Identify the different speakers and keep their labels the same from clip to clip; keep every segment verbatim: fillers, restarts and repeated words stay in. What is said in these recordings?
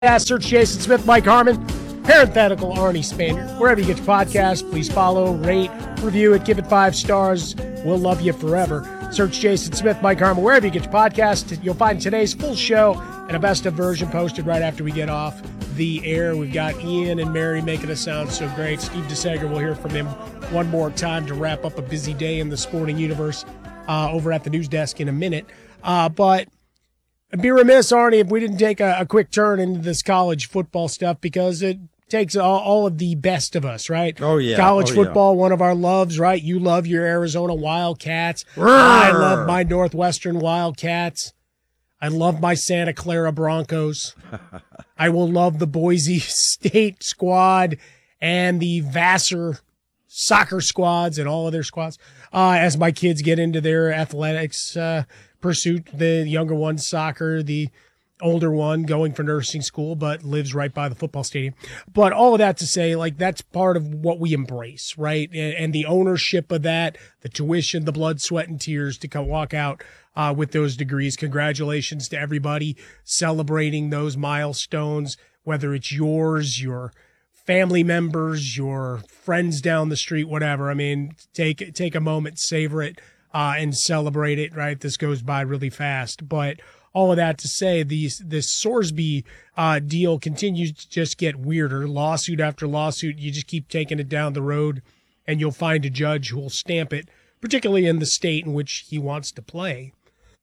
Speaker 1: Podcast, search Jason Smith, Mike Harmon, parenthetical Arnie Spanier. Wherever you get your podcast, please follow, rate, review it, give it five stars. We'll love you forever. Search Jason Smith, Mike Harmon, wherever you get your podcast. You'll find today's full show and a best-of version posted right after we get off the air. We've got Ian and Mary making us sound so great. Steve DeSager, we'll hear from him one more time to wrap up a busy day in the sporting universe uh, over at the news desk in a minute. Uh, but... I'd be remiss, Arnie, if we didn't take a, a quick turn into this college football stuff because it takes all, all of the best of us, right?
Speaker 2: Oh, yeah.
Speaker 1: College
Speaker 2: oh,
Speaker 1: football,
Speaker 2: yeah.
Speaker 1: one of our loves, right? You love your Arizona Wildcats. I love my Northwestern Wildcats. I love my Santa Clara Broncos. I will love the Boise State squad and the Vassar soccer squads and all of their squads uh, as my kids get into their athletics uh pursuit, the younger one soccer, the older one going for nursing school, but lives right by the football stadium. But all of that to say, like, that's part of what we embrace, right? And, and the ownership of that, the tuition, the blood, sweat, and tears to come walk out uh, with those degrees. Congratulations to everybody celebrating those milestones, whether it's yours, your family members, your friends down the street, whatever. I mean, take take a moment, savor it. Uh, and celebrate it, right? This goes by really fast. But all of that to say, these this Sorsby uh, deal continues to just get weirder. Lawsuit after lawsuit, you just keep taking it down the road, and you'll find a judge who will stamp it, particularly in the state in which he wants to play.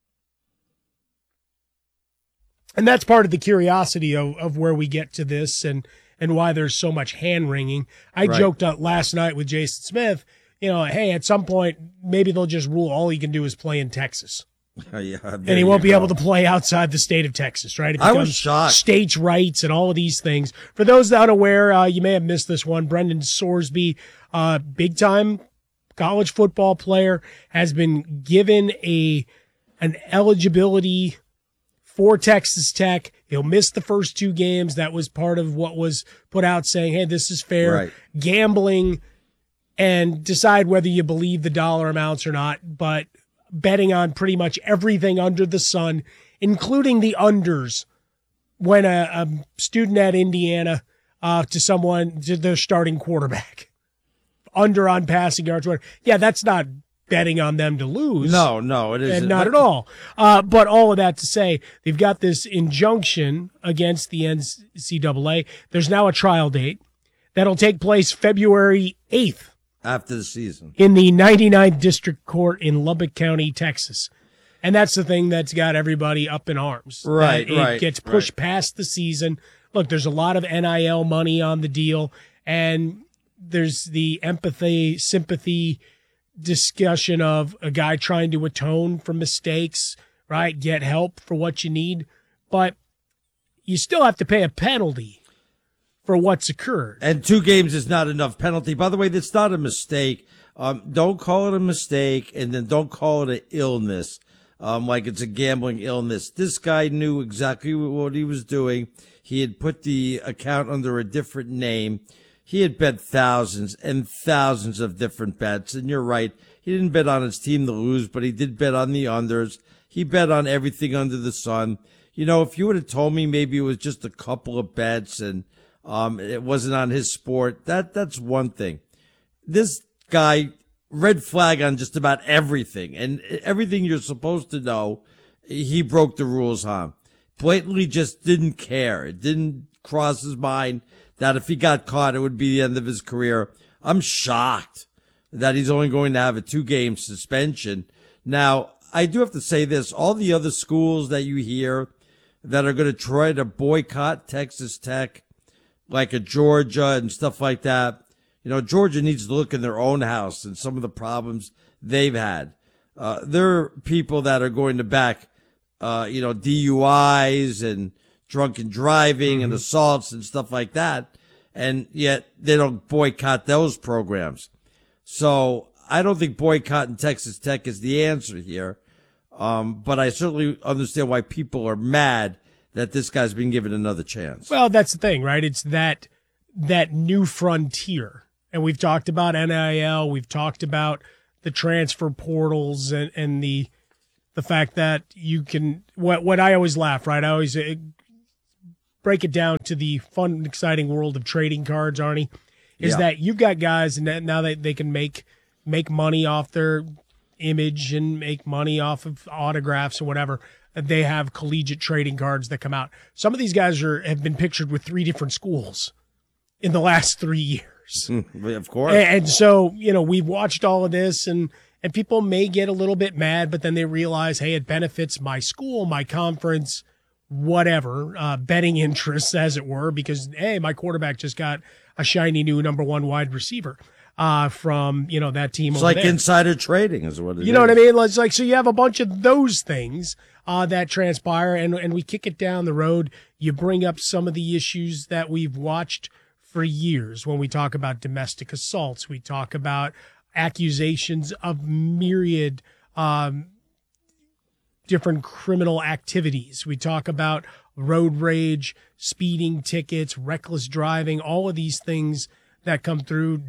Speaker 1: And that's part of the curiosity of, of where we get to this and, and why there's so much hand-wringing. I right. joked uh, last night with Jason Smith, you know, hey, at some point, maybe they'll just rule all he can do is play in Texas.
Speaker 2: yeah,
Speaker 1: and he won't be go. able to play outside the state of Texas, right? It
Speaker 2: I was shocked.
Speaker 1: States' rights and all of these things. For those unaware, uh, you may have missed this one. Brendan Sorsby, uh, big-time college football player, has been given a an eligibility for Texas Tech. He'll miss the first two games. That was part of what was put out saying, hey, this is fair.
Speaker 2: Right.
Speaker 1: Gambling and decide whether you believe the dollar amounts or not, but betting on pretty much everything under the sun, including the unders, when a, a student at Indiana uh, to someone, to their starting quarterback, under on passing yards. Yeah, that's not betting on them to lose.
Speaker 2: No, no, it isn't.
Speaker 1: And not at all. Uh, but all of that to say, they've got this injunction against the N C double A. There's now a trial date that'll take place February eighth.
Speaker 2: After the season.
Speaker 1: In the ninety-ninth District Court in Lubbock County, Texas. And that's the thing that's got everybody up in arms.
Speaker 2: Right,
Speaker 1: it
Speaker 2: right.
Speaker 1: It gets pushed
Speaker 2: right.
Speaker 1: past the season. Look, there's a lot of N I L money on the deal, and there's the empathy, sympathy discussion of a guy trying to atone for mistakes, right? Get help for what you need. But you still have to pay a penalty for what's occurred.
Speaker 2: And two games is not enough penalty. By the way, that's not a mistake. Um, don't call it a mistake, and then don't call it an illness, um, like it's a gambling illness. This guy knew exactly what he was doing. He had put the account under a different name. He had bet thousands and thousands of different bets. And you're right. He didn't bet on his team to lose, but he did bet on the unders. He bet on everything under the sun. You know, if you would have told me maybe it was just a couple of bets and Um, it wasn't on his sport. That, that's one thing. This guy, red flag on just about everything, and everything you're supposed to know, he broke the rules on. Blatantly just didn't care. It didn't cross his mind that if he got caught, it would be the end of his career. I'm shocked that he's only going to have a two game suspension. Now, I do have to say this. All the other schools that you hear that are going to try to boycott Texas Tech, like a Georgia and stuff like that. You know, Georgia needs to look in their own house and some of the problems they've had. Uh, there are people that are going to back, uh, you know, D U Is and drunken driving mm-hmm. and assaults and stuff like that. And yet they don't boycott those programs. So I don't think boycotting Texas Tech is the answer here. Um, but I certainly understand why people are mad that this guy's been given another chance.
Speaker 1: Well, that's the thing, right? It's that that new frontier. And we've talked about N I L. We've talked about the transfer portals and, and the the fact that you can, what, what I always laugh, right? I always, break it down to the fun, exciting world of trading cards, Arnie, is
Speaker 2: Yeah.
Speaker 1: that you've got guys and that now that they can make make money off their image and make money off of autographs or whatever. They have collegiate trading cards that come out. Some of these guys are have been pictured with three different schools in the last three years.
Speaker 2: Of course.
Speaker 1: And, and so, you know, we've watched all of this and, and people may get a little bit mad, but then they realize, hey, it benefits my school, my conference, whatever, uh, betting interests, as it were, because, hey, my quarterback just got a shiny new number one wide receiver uh, from, you know, that team
Speaker 2: It's
Speaker 1: over
Speaker 2: like
Speaker 1: there.
Speaker 2: insider trading is what it is.
Speaker 1: You know what I mean? It's like, so you have a bunch of those things uh, that transpire, and, and we kick it down the road. You bring up some of the issues that we've watched for years when we talk about domestic assaults. We talk about accusations of myriad um, different criminal activities. We talk about road rage, speeding tickets, reckless driving, all of these things that come through,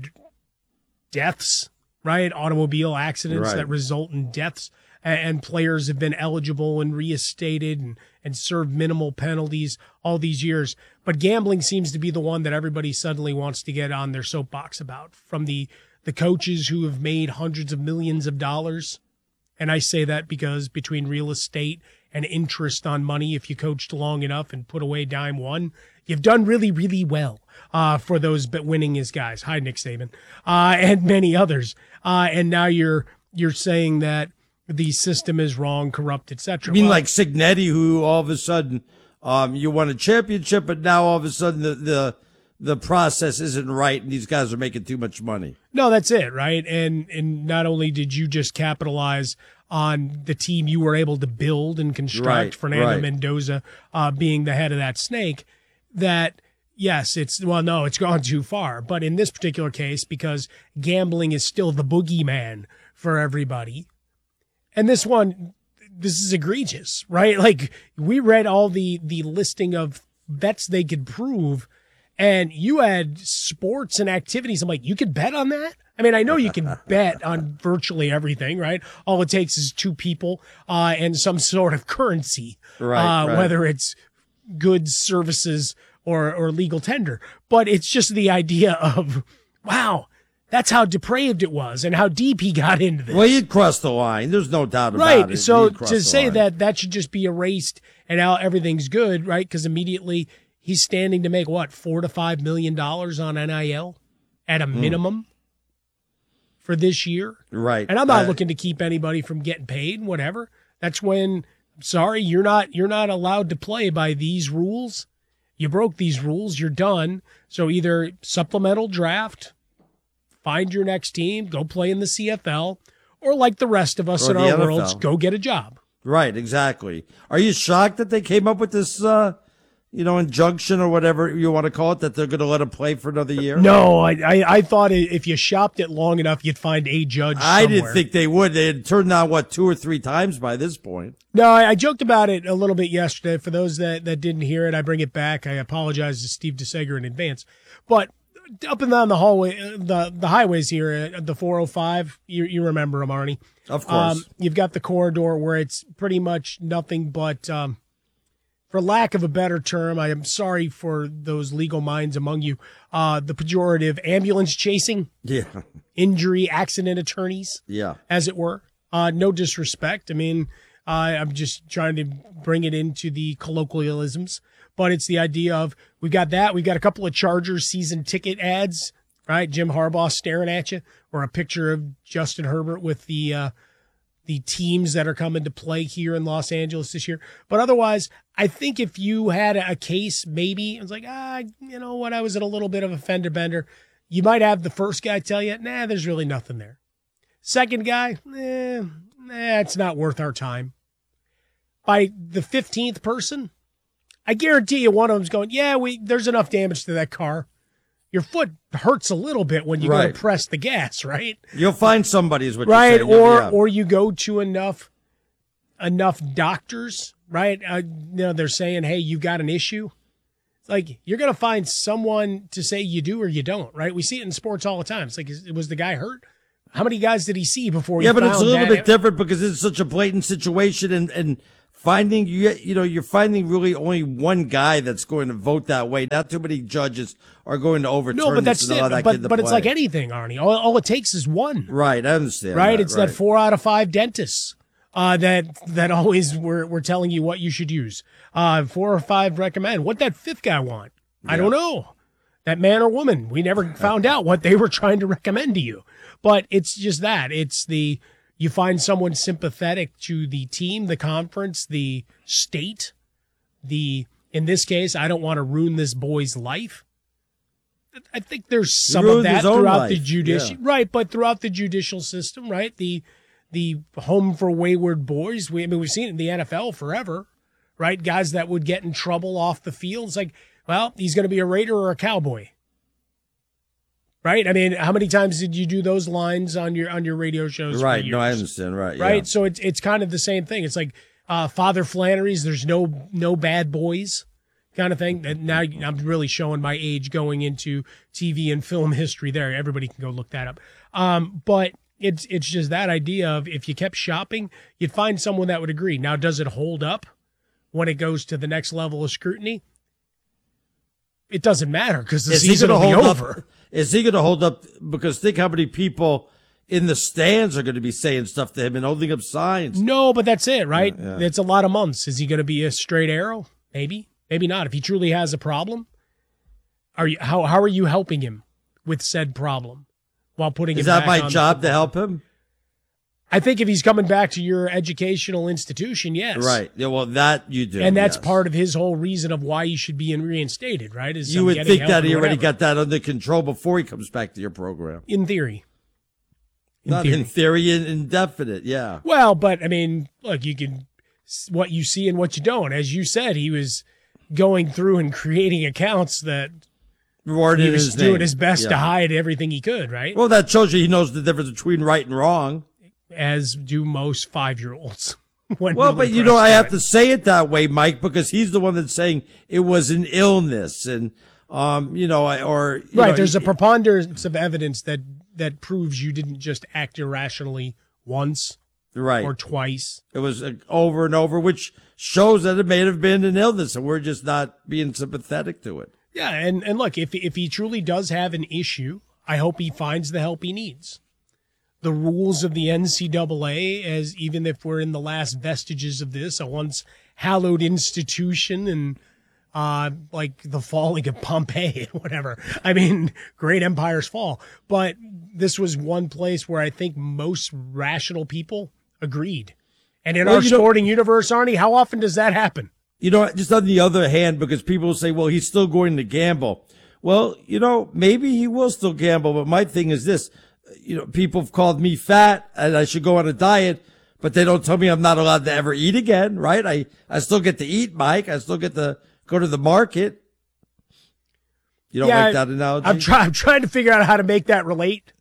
Speaker 1: deaths, right? Automobile accidents
Speaker 2: Right.
Speaker 1: that result in deaths, and, and players have been eligible and reinstated and, and served minimal penalties all these years. But gambling seems to be the one that everybody suddenly wants to get on their soapbox about, from the, the coaches who have made hundreds of millions of dollars. And I say that because between real estate and interest on money, if you coached long enough and put away dime one, you've done really, really well uh, for those winningest guys. Hi, Nick Saban, uh, and many others. Uh, and now you're you're saying that the system is wrong, corrupt, et cetera.
Speaker 2: I mean,
Speaker 1: Well,
Speaker 2: like Signetti, who all of a sudden um, you won a championship, but now all of a sudden the, the the process isn't right, and these guys are making too much money.
Speaker 1: no, that's it, right? And and not only did you just capitalize on the team you were able to build and construct,
Speaker 2: Right,
Speaker 1: Fernando
Speaker 2: right.
Speaker 1: Mendoza uh, being the head of that snake, that yes, it's, well, no, it's gone too far. But in this particular case, because gambling is still the boogeyman for everybody, and this one, this is egregious, right? Like, we read all the, the listing of bets they could prove, and you had sports and activities. I'm like, you could bet on that? I mean, I know you can bet on virtually everything, right? All it takes is two people uh, and some sort of currency,
Speaker 2: Right,
Speaker 1: uh,
Speaker 2: right.
Speaker 1: whether it's goods, services, or, or legal tender. But it's just the idea of, wow, that's how depraved it was and how deep he got into this.
Speaker 2: Well, you'd cross the line. There's no doubt about
Speaker 1: Right.
Speaker 2: it.
Speaker 1: So
Speaker 2: You'd cross
Speaker 1: to
Speaker 2: the
Speaker 1: say
Speaker 2: line.
Speaker 1: that that should just be erased and now everything's good, right? Because immediately he's standing to make what, four to five million dollars on N I L at a
Speaker 2: Hmm.
Speaker 1: minimum for this year.
Speaker 2: Right.
Speaker 1: And I'm not
Speaker 2: Uh,
Speaker 1: looking to keep anybody from getting paid, whatever. That's when, sorry, you're not you're not allowed to play by these rules. You broke these rules, you're done. So either supplemental draft, find your next team, go play in the C F L, or like the rest of us
Speaker 2: Or
Speaker 1: in
Speaker 2: the
Speaker 1: our
Speaker 2: N F L.
Speaker 1: worlds, go get a job.
Speaker 2: Right, exactly. Are you shocked that they came up with this, uh, you know, injunction or whatever you want to call it, that they're going to let him play for another year?
Speaker 1: No, I, I I thought it, if you shopped it long enough, you'd find a judge
Speaker 2: I
Speaker 1: somewhere.
Speaker 2: didn't think they would. They had turned down, what, two or three times by this point.
Speaker 1: No, I, I joked about it a little bit yesterday. For those that, that didn't hear it, I bring it back. I apologize to Steve DeSager in advance. But up and down the hallway, uh, the the highways here, uh, the four oh five, you you remember them, Arnie.
Speaker 2: Of course.
Speaker 1: Um, you've got the corridor where it's pretty much nothing but, um, for lack of a better term, I am sorry for those legal minds among you, uh, the pejorative ambulance chasing,
Speaker 2: Yeah.
Speaker 1: injury, accident attorneys,
Speaker 2: Yeah.
Speaker 1: as it were. Uh, no disrespect. I mean, uh, I'm just trying to bring it into the colloquialisms, but it's the idea of, we've got that. We've got a couple of Chargers season ticket ads, right? Jim Harbaugh staring at you, or a picture of Justin Herbert with the, uh, the teams that are coming to play here in Los Angeles this year. But otherwise, I think if you had a case, maybe it was like, ah, you know what? I was in a little bit of a fender bender. You might have the first guy tell you, nah, there's really nothing there. Second guy, eh, nah, it's not worth our time. By the fifteenth person, I guarantee you one of them's going, yeah, we there's enough damage to that car. Your foot hurts a little bit when you go
Speaker 2: Right.
Speaker 1: to press the gas, right?
Speaker 2: You'll find somebody is what
Speaker 1: Right,
Speaker 2: you're saying.
Speaker 1: or
Speaker 2: Yeah.
Speaker 1: or you go to enough enough doctors, right? Uh, you know, they're saying, hey, you've got an issue. It's like, you're going to find someone to say you do or you don't, right? We see it in sports all the time. It's like, is, was the guy hurt? How many guys did he see before?
Speaker 2: Yeah,
Speaker 1: he
Speaker 2: but it's a
Speaker 1: found
Speaker 2: little
Speaker 1: that?
Speaker 2: bit different because it's such a blatant situation, and, and finding you you know you're finding really only one guy that's going to vote that way. Not too many judges are going to overturn
Speaker 1: No, but that's
Speaker 2: this and allow
Speaker 1: it.
Speaker 2: that
Speaker 1: But
Speaker 2: kid to
Speaker 1: but it's
Speaker 2: play.
Speaker 1: like anything, Arnie. All, all it takes is one.
Speaker 2: Right, I understand.
Speaker 1: Right,
Speaker 2: that,
Speaker 1: it's
Speaker 2: right.
Speaker 1: that four out of five dentists uh, that that always were were telling you what you should use. Uh, four or five recommend. What that fifth guy want? I don't know. That man or woman, we never found out what they were trying to recommend to you. But it's just that. It's the, you find someone sympathetic to the team, the conference, the state, the, in this case, I don't want to ruin this boy's life. I think there's some of that throughout the judicial, yeah. right, but throughout the judicial system, right? The, the home for wayward boys. We, I mean, we've seen it in the N F L forever, right? Guys that would get in trouble off the field. It's like, well, he's going to be a Raider or a Cowboy, right? I mean, how many times did you do those lines on your on your radio shows?
Speaker 2: Right. No, I understand. Right.
Speaker 1: Right.
Speaker 2: Yeah.
Speaker 1: So it's it's kind of the same thing. It's like uh, Father Flannery's. There's no no bad boys, kind of thing. And now I'm really showing my age going into T V and film history. There, everybody can go look that up. Um, but it's it's just that idea of if you kept shopping, you'd find someone that would agree. Now, does it hold up when it goes to the next level of scrutiny? It doesn't matter because the
Speaker 2: is
Speaker 1: season will be over.
Speaker 2: Up, is he going to hold up? Because think how many people in the stands are going to be saying stuff to him and holding up signs.
Speaker 1: No, but that's it, right?
Speaker 2: Yeah, yeah.
Speaker 1: It's a lot of months. Is he going to be a straight arrow? Maybe, maybe not. If he truly has a problem, are you how how are you helping him with said problem while putting
Speaker 2: is
Speaker 1: him
Speaker 2: that
Speaker 1: back
Speaker 2: my
Speaker 1: on
Speaker 2: job to help him?
Speaker 1: I think if he's coming back to your educational institution, yes.
Speaker 2: Right. Yeah. Well, that you do,
Speaker 1: and that's
Speaker 2: yes.
Speaker 1: part of his whole reason of why he should be reinstated. Right? Is
Speaker 2: you would think that he already
Speaker 1: whatever.
Speaker 2: got that under control before he comes back to your program.
Speaker 1: In theory.
Speaker 2: In Not theory. in theory, in indefinite. Yeah.
Speaker 1: Well, but I mean, look, you can what you see and what you don't. As you said, he was going through and creating accounts that
Speaker 2: Rewarded
Speaker 1: he was
Speaker 2: his
Speaker 1: doing
Speaker 2: name.
Speaker 1: his best
Speaker 2: yeah.
Speaker 1: to hide everything he could. Right?
Speaker 2: Well, that shows you he knows the difference between right and wrong.
Speaker 1: As do most five-year-olds.
Speaker 2: Well, but you know, I have to say it that way, Mike, because he's the one that's saying it was an illness, and um, you know, or you
Speaker 1: right.
Speaker 2: know,
Speaker 1: There's
Speaker 2: he,
Speaker 1: a preponderance of evidence that that proves you didn't just act irrationally once,
Speaker 2: right,
Speaker 1: or twice.
Speaker 2: It was uh, over and over, which shows that it may have been an illness, and we're just not being sympathetic to it.
Speaker 1: Yeah, and and look, if if he truly does have an issue, I hope he finds the help he needs. The rules of the N C double A, as even if we're in the last vestiges of this, a once hallowed institution and uh, like the falling of Pompeii and whatever. I mean, great empires fall. But this was one place where I think most rational people agreed. And in
Speaker 2: well,
Speaker 1: our sporting
Speaker 2: know,
Speaker 1: universe, Arnie, how often does that happen?
Speaker 2: You know, just on the other hand, because people will say, well, he's still going to gamble. Well, you know, maybe he will still gamble, but my thing is this. You know, people have called me fat and I should go on a diet, but they don't tell me I'm not allowed to ever eat again, right? I, I still get to eat, Mike. I still get to go to the market. You don't
Speaker 1: yeah,
Speaker 2: like that analogy?
Speaker 1: I'm, try, I'm trying to figure out how to make that relate.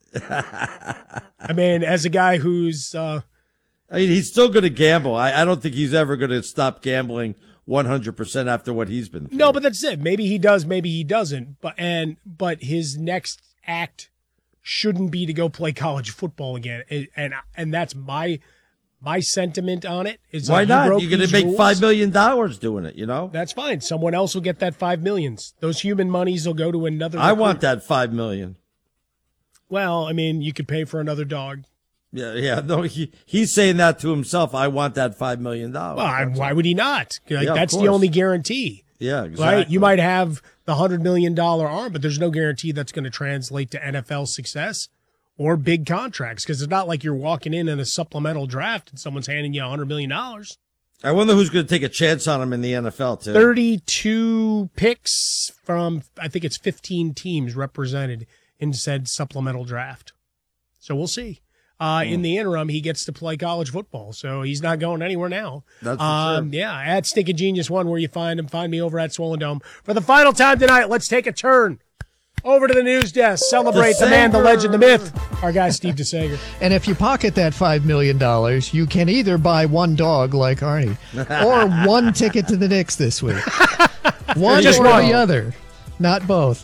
Speaker 1: I mean, as a guy who's... Uh,
Speaker 2: I mean, he's still going to gamble. I, I don't think he's ever going to stop gambling one hundred percent after what he's been through.
Speaker 1: No, but that's it. Maybe he does, maybe he doesn't. But and but his next act shouldn't be to go play college football again, and and, and that's my my sentiment on it. Is
Speaker 2: why
Speaker 1: like
Speaker 2: not? You're going to make
Speaker 1: rules.
Speaker 2: five million dollars doing it. You know,
Speaker 1: that's fine. Someone else will get that five millions. Those human monies will go to another.
Speaker 2: I
Speaker 1: recruit.
Speaker 2: want that five million.
Speaker 1: Well, I mean, you could pay for another dog.
Speaker 2: Yeah, yeah. No, he he's saying that to himself. I want that five million dollars.
Speaker 1: Well, I, why would he not? Like,
Speaker 2: yeah,
Speaker 1: that's the only guarantee.
Speaker 2: Yeah, exactly.
Speaker 1: Right? You might have the hundred million dollar arm, but there's no guarantee that's going to translate to N F L success or big contracts, because it's not like you're walking in in a supplemental draft and someone's handing you a hundred million dollars.
Speaker 2: I wonder who's going to take a chance on him in the N F L too.
Speaker 1: Thirty-two picks from I think it's fifteen teams represented in said supplemental draft. So we'll see. Uh, mm. In the interim, he gets to play college football, so he's not going anywhere now.
Speaker 2: That's for
Speaker 1: um,
Speaker 2: sure.
Speaker 1: Yeah, at Stinking Genius One, where you find him. Find me over at Swollen Dome. For the final time tonight, let's take a turn over to the news desk. Celebrate the man, the legend, the myth. Our guy, Steve DeSager.
Speaker 3: And if you pocket that five million dollars, you can either buy one dog like Arnie or one ticket to the Knicks this week. One
Speaker 1: Just
Speaker 3: or
Speaker 1: one.
Speaker 3: the other, not both.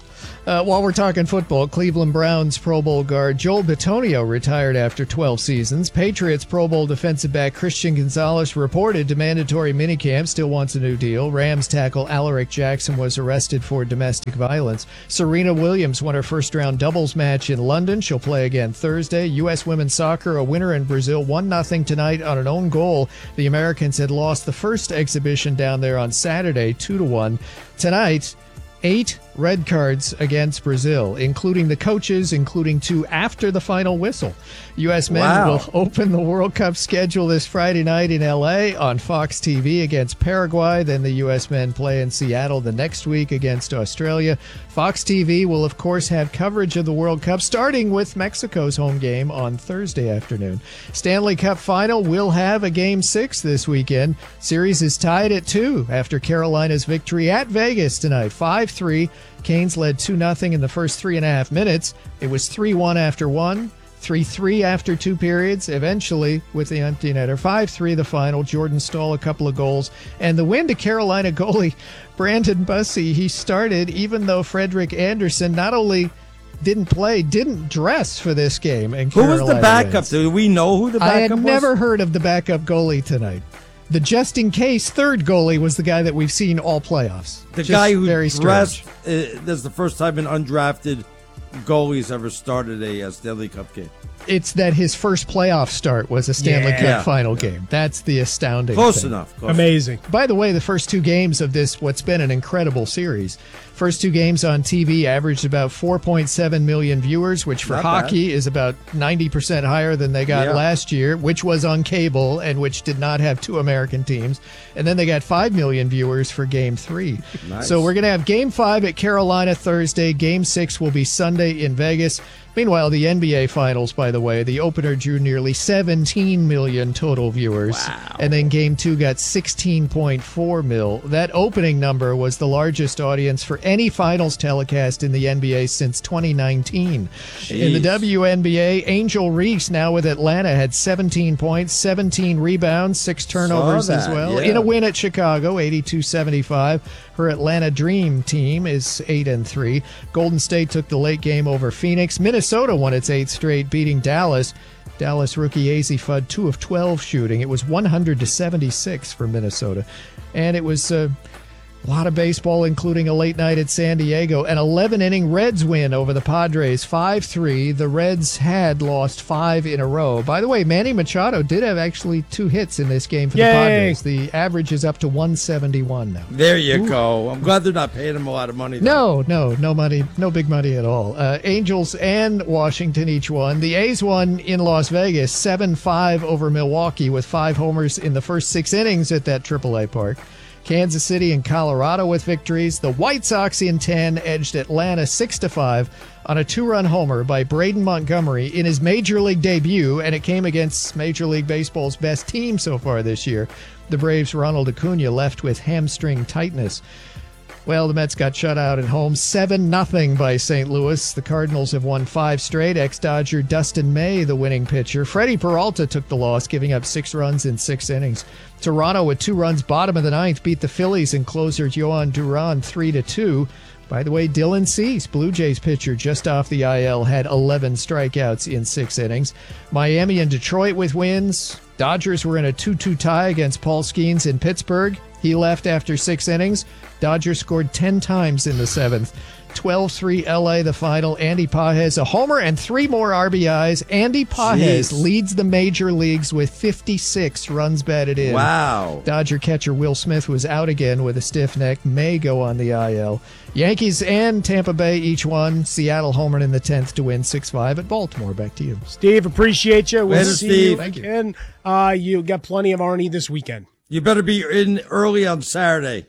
Speaker 3: Uh, while we're talking football, Cleveland Browns Pro Bowl guard Joel Bitonio retired after twelve seasons. Patriots Pro Bowl defensive back Christian Gonzalez reported to mandatory minicamp, still wants a new deal. Rams tackle Alaric Jackson was arrested for domestic violence. Serena Williams won her first-round doubles match in London. She'll play again Thursday. U S women's soccer, a winner in Brazil, one nothing tonight on an own goal. The Americans had lost the first exhibition down there on Saturday, two to one. Tonight, eight red cards against Brazil, including the coaches, including two after the final whistle. U S men
Speaker 2: Wow.
Speaker 3: will open the World Cup schedule this Friday night in L A on Fox T V against Paraguay. Then the U S men play in Seattle the next week against Australia. Fox T V will, of course, have coverage of the World Cup, starting with Mexico's home game on Thursday afternoon. Stanley Cup Final will have a Game six this weekend. Series is tied at two after Carolina's victory at Vegas tonight, five three. Canes led two nothing in the first three and a half minutes. It was three one after one, three three after two periods, eventually with the empty netter. five three the final. Jordan Stahl a couple of goals. And the win to Carolina goalie Brandon Bussey. He started even though Frederick Anderson not only didn't play, didn't dress for this game. And
Speaker 2: Who was the
Speaker 3: Carolina
Speaker 2: backup?
Speaker 3: wins.
Speaker 2: Do we know who the backup
Speaker 3: I had
Speaker 2: was?
Speaker 3: never heard of the backup goalie tonight. The just-in-case third goalie was the guy that we've seen all playoffs.
Speaker 2: The
Speaker 3: Just
Speaker 2: guy who
Speaker 3: very
Speaker 2: dressed.
Speaker 3: strange.
Speaker 2: Uh, that's the first time an undrafted goalie's ever started a, uh Stanley Cup game.
Speaker 3: It's that his first playoff start was a Stanley
Speaker 1: Yeah.
Speaker 3: Cup
Speaker 2: Yeah.
Speaker 3: final game. That's the astounding
Speaker 2: Close
Speaker 3: thing.
Speaker 2: enough. Close
Speaker 1: Amazing.
Speaker 3: By the way, the first two games of this, what's been an incredible series, first two games on T V averaged about four point seven million viewers, which for
Speaker 2: Not
Speaker 3: hockey is about ninety percent higher than they got
Speaker 2: Yeah.
Speaker 3: last year, which was on cable and which did not have two American teams. And then they got five million viewers for game three.
Speaker 2: Nice.
Speaker 3: So we're going to have game five at Carolina Thursday. Game six will be Sunday in Vegas. Meanwhile, the N B A Finals, by the way, the opener drew nearly seventeen million total viewers.
Speaker 2: Wow.
Speaker 3: And then game two got sixteen point four mil. That opening number was the largest audience for any finals telecast in the N B A since twenty nineteen. In the
Speaker 2: Jeez.
Speaker 3: W N B A, Angel Reese, now with Atlanta, had seventeen points, seventeen rebounds, six turnovers
Speaker 2: Saw
Speaker 3: as
Speaker 2: that,
Speaker 3: well.
Speaker 2: yeah.
Speaker 3: In a win at Chicago, eighty-two seventy-five. Her Atlanta Dream team is eight and three. Golden State took the late game over Phoenix. Minnesota won its eighth straight, beating Dallas. Dallas rookie A Z Fudd, two of twelve shooting. It was one hundred to seventy-six for Minnesota. And it was uh, a lot of baseball, including a late night at San Diego. An eleven-inning Reds win over the Padres, five three. The Reds had lost five in a row. By the way, Manny Machado did have actually two hits in this game for
Speaker 1: Yay.
Speaker 3: the Padres. The average is up to one seventy-one now.
Speaker 2: There you go. I'm glad they're not paying him a lot of money. though.
Speaker 3: No, no, no money, no big money at all. Uh, Angels and Washington each won. The A's won in Las Vegas, seven five over Milwaukee with five homers in the first six innings at that triple A park. Kansas City and Colorado with victories. The White Sox in ten edged Atlanta six to five on a two-run homer by Braden Montgomery in his Major League debut, and it came against Major League Baseball's best team so far this year. The Braves' Ronald Acuna left with hamstring tightness. Well, the Mets got shut out at home seven nothing by Saint Louis. The Cardinals have won five straight. Ex-Dodger Dustin May, the winning pitcher. Freddie Peralta took the loss, giving up six runs in six innings. Toronto, with two runs bottom of the ninth, beat the Phillies and closer Yohan Duran three to two. By the way, Dylan Cease, Blue Jays pitcher just off the I L, had eleven strikeouts in six innings. Miami and Detroit with wins. Dodgers were in a two two tie against Paul Skeens in Pittsburgh. He left after six innings. Dodgers scored ten times in the seventh. twelve three L A the final. Andy Pages a homer and three more R B Is. Andy Pages
Speaker 2: Jeez.
Speaker 3: leads the major leagues with fifty-six runs batted in.
Speaker 2: Wow.
Speaker 3: Dodger catcher Will Smith was out again with a stiff neck. May go on the I L. Yankees and Tampa Bay each won. Seattle homered in the tenth to win six five at Baltimore. Back to you.
Speaker 1: Steve, appreciate you. We'll
Speaker 2: Later,
Speaker 1: see
Speaker 2: Steve.
Speaker 1: you
Speaker 3: Thank you.
Speaker 1: again. Uh, you got plenty of Arnie this weekend.
Speaker 2: You better be in early on Saturday.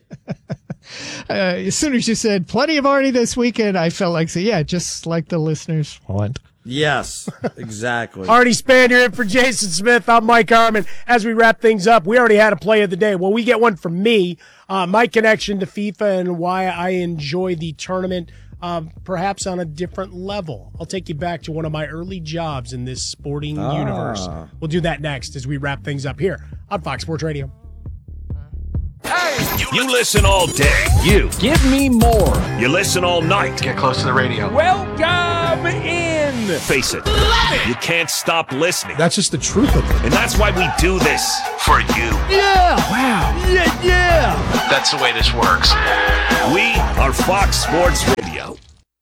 Speaker 3: Uh, as soon as you said plenty of Arnie this weekend, I felt like, so yeah, just like the listeners want.
Speaker 2: Yes, exactly.
Speaker 1: Arnie Spander in for Jason Smith. I'm Mike Harmon. As we wrap things up, we already had a play of the day. Well, we get one from me, uh, my connection to FIFA and why I enjoy the tournament, um, perhaps on a different level. I'll take you back to one of my early jobs in this sporting
Speaker 2: Ah.
Speaker 1: universe. We'll do that next as we wrap things up here on Fox Sports Radio.
Speaker 4: Hey, you You listen all day. You. Give me more. You listen all night.
Speaker 5: Get close to the radio.
Speaker 4: Welcome in. Face it. Love it. You can't stop listening.
Speaker 6: That's just the truth of it.
Speaker 4: And that's why we do this. For you.
Speaker 6: Yeah. Wow. Yeah, yeah.
Speaker 5: That's the way this works.
Speaker 4: We are Fox Sports Radio.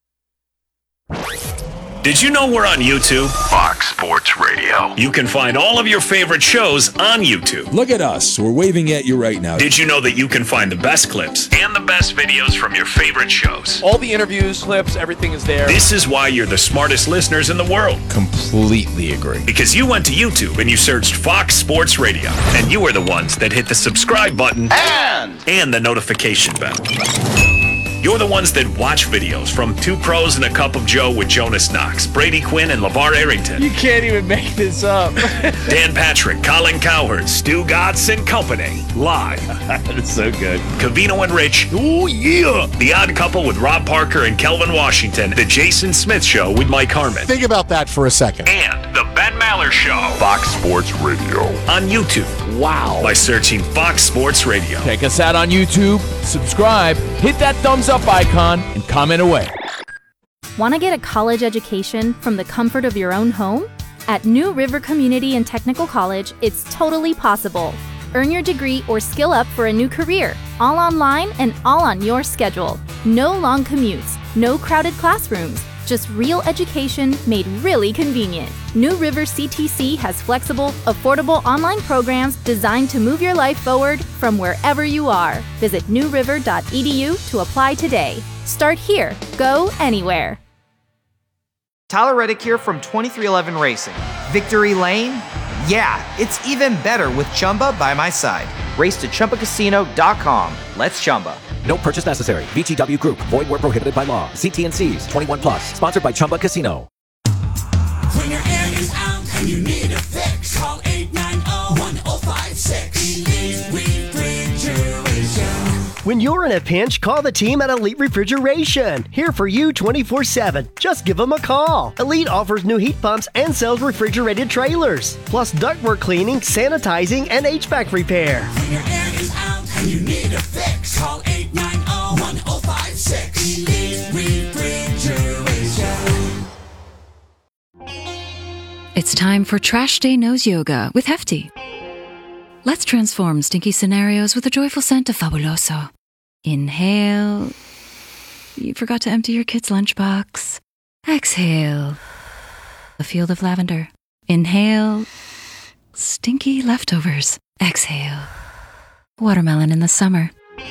Speaker 4: Did you know we're on YouTube?
Speaker 5: Fox Sports Radio.
Speaker 4: You can find all of your favorite shows on YouTube.
Speaker 7: Look at us. We're waving at you right now.
Speaker 4: Did you know that you can find the best clips and the best videos from your favorite shows?
Speaker 8: All the interviews, clips, everything is there.
Speaker 4: This is why you're the smartest listeners in the world.
Speaker 7: Completely agree.
Speaker 4: Because you went to YouTube and you searched Fox Sports Radio. And you were the ones that hit the subscribe button
Speaker 5: And,
Speaker 4: and the notification bell. You're the ones that watch videos from Two Pros and a Cup of Joe with Jonas Knox, Brady Quinn, and LeVar Arrington.
Speaker 8: You can't even make this up.
Speaker 4: Dan Patrick, Colin Cowherd, Stu Godson and Company. Live.
Speaker 8: That's so good.
Speaker 4: Cavino and Rich. Oh, yeah. The Odd Couple with Rob Parker and Kelvin Washington. The Jason Smith Show with Mike Harmon.
Speaker 6: Think about that for a second.
Speaker 4: And the Ben Maller Show. Fox Sports Radio. On YouTube.
Speaker 8: Wow.
Speaker 4: By searching Fox Sports Radio.
Speaker 8: Check us out on YouTube, subscribe, hit that thumbs up icon, and comment away.
Speaker 9: Want to get a college education from the comfort of your own home? At New River Community and Technical College, it's totally possible. Earn your degree or skill up for a new career, all online and all on your schedule. No long commutes, no crowded classrooms, just real education made really convenient. New River C T C has flexible, affordable online programs designed to move your life forward from wherever you are. Visit new river dot e d u to apply today. Start here. Go anywhere.
Speaker 10: Tyler Reddick here from twenty-three eleven Racing. Victory Lane? Yeah, it's even better with Chumba by my side. Race to Chumba Casino dot com. Let's Chumba.
Speaker 11: No purchase necessary. V G W Group. Void where prohibited by law. See T and C's. twenty-one plus. Sponsored by Chumba Casino.
Speaker 12: When your air is out and you need a fix, call eight nine zero, one zero five six. Elite Refrigeration.
Speaker 13: When you're in a pinch, call the team at Elite Refrigeration. Here for you twenty-four seven. Just give them a call. Elite offers new heat pumps and sells refrigerated trailers. Plus ductwork cleaning, sanitizing, and H V A C repair.
Speaker 12: When your air is out and you need a fix, call eight nine zero, one zero five six. Elite Refrigeration.
Speaker 14: It's time for Trash Day Nose Yoga with Hefty. Let's transform stinky scenarios with a joyful scent of Fabuloso. Inhale. You forgot to empty your kid's lunchbox. Exhale. A field of lavender. Inhale. Stinky leftovers. Exhale. Watermelon in the summer.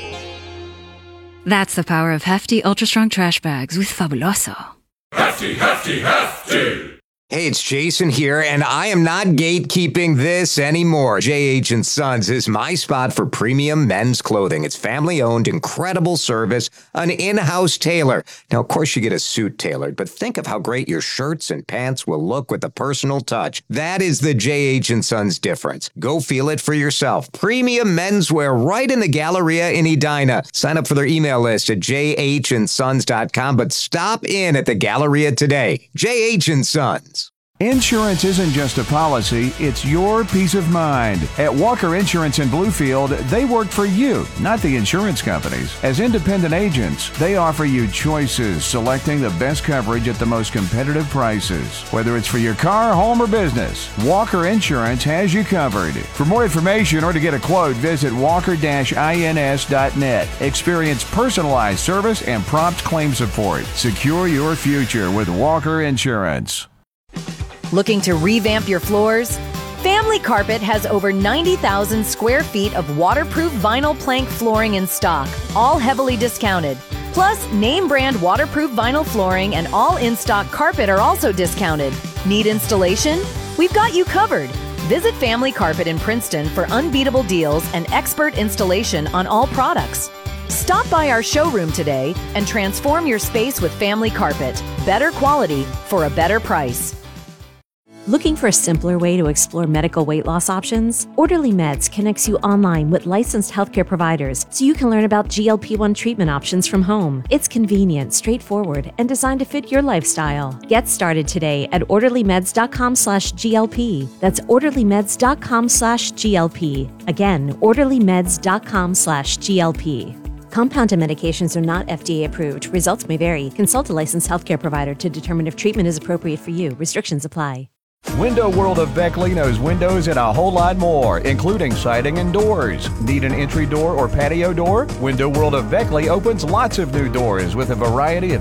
Speaker 14: That's the power of Hefty Ultra Strong Trash Bags with Fabuloso.
Speaker 15: Hefty, hefty, hefty! Hey, it's Jason here, and I am not gatekeeping this anymore. J H and Sons is my spot for premium men's clothing. It's family-owned, incredible service, an in-house tailor. Now, of course, you get a suit tailored, but think of how great your shirts and pants will look with a personal touch. That is the J H and Sons difference. Go feel it for yourself. Premium menswear right in the Galleria in Edina. Sign up for their email list at j h and sons dot com, but stop in at the Galleria today. J H and Sons.
Speaker 16: Insurance isn't just a policy, it's your peace of mind. At Walker Insurance in Bluefield, they work for you, not the insurance companies. As independent agents, they offer you choices, selecting the best coverage at the most competitive prices. Whether it's for your car, home, or business, Walker Insurance has you covered. For more information or to get a quote, visit walker dash ins dot net. Experience personalized service and prompt claim support. Secure your future with Walker Insurance.
Speaker 17: Looking to revamp your floors? Family Carpet has over ninety thousand square feet of waterproof vinyl plank flooring in stock, all heavily discounted. Plus, name brand waterproof vinyl flooring and all in-stock carpet are also discounted. Need installation? We've got you covered. Visit Family Carpet in Princeton for unbeatable deals and expert installation on all products. Stop by our showroom today and transform your space with Family Carpet. Better quality for a better price.
Speaker 18: Looking for a simpler way to explore medical weight loss options? Orderly Meds connects you online with licensed healthcare providers so you can learn about G L P one treatment options from home. It's convenient, straightforward, and designed to fit your lifestyle. Get started today at orderlymeds.com slash GLP. That's orderlymeds.com slash GLP. Again, orderlymeds.com slash GLP. Compounded medications are not F D A approved. Results may vary. Consult a licensed healthcare provider to determine if treatment is appropriate for you. Restrictions apply.
Speaker 16: Window World of Beckley knows windows and a whole lot more, including siding and doors. Need an entry door or patio door? Window World of Beckley opens lots of new doors with a variety of